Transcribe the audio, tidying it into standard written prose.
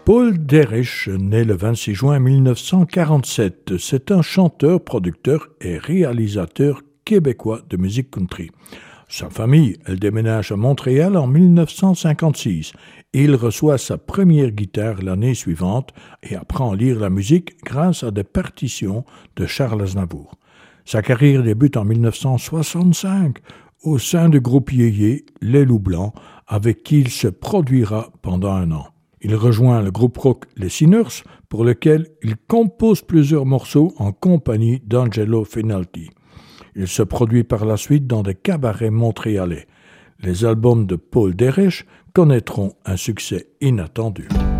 Paul Derich naît le 26 juin 1947. C'est un chanteur, producteur et réalisateur québécois de musique country. Sa famille, elle déménage à Montréal en 1956. Il reçoit sa première guitare l'année suivante et apprend à lire la musique grâce à des partitions de Charles Aznavour. Sa carrière débute en 1965 au sein du groupe Yéyé, Les Loups Blancs, avec qui il se produira pendant un an. Il rejoint le groupe rock Les Sinners, pour lequel il compose plusieurs morceaux en compagnie d'Angelo Finalti. Il se produit par la suite dans des cabarets montréalais. Les albums de Paul Derich connaîtront un succès inattendu.